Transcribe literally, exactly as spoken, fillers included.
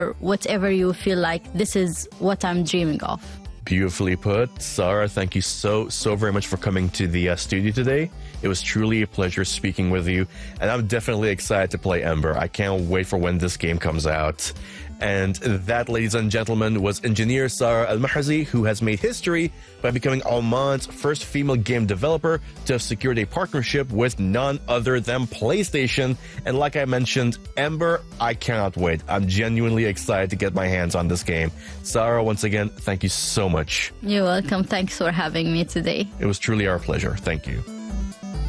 whatever you feel like this is what I'm dreaming of. Beautifully put. Sarah, thank you so, so very much for coming to the uh, studio today. It was truly a pleasure speaking with you, and I'm definitely excited to play Ember. I can't wait for when this game comes out. And that, ladies and gentlemen, was engineer Sarah Al-Mahrzi, who has made history by becoming Oman's first female game developer to have secured a partnership with none other than PlayStation. And like I mentioned, Ember, I cannot wait. I'm genuinely excited to get my hands on this game. Sarah, once again, thank you so much. You're welcome. Thanks for having me today. It was truly our pleasure. Thank you.